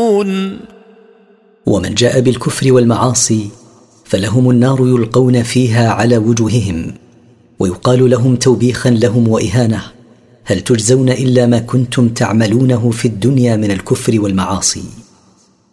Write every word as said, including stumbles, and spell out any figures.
تعملون. ومن جاء بالكفر والمعاصي فلهم النار يلقون فيها على وجوههم، ويقال لهم توبيخا لهم وإهانة: هل تجزون إلا ما كنتم تعملونه في الدنيا من الكفر والمعاصي.